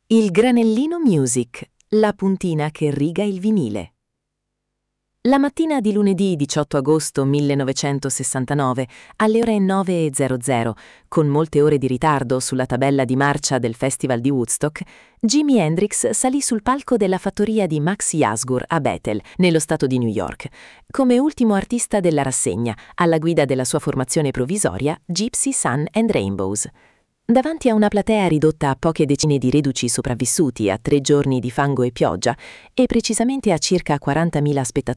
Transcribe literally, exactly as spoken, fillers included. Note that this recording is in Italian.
Il Granellino Music, la puntina che riga il vinile. La mattina di lunedì diciotto agosto millenovecentosessantanove, alle ore nove e zero zero, con molte ore di ritardo sulla tabella di marcia del Festival di Woodstock, Jimi Hendrix salì sul palco della fattoria di Max Yasgur a Bethel, nello stato di New York, come ultimo artista della rassegna, alla guida della sua formazione provvisoria Gypsy Sun and Rainbows. Davanti a una platea ridotta a poche decine di reduci sopravvissuti a tre giorni di fango e pioggia, e precisamente a circa quarantamila spettatori,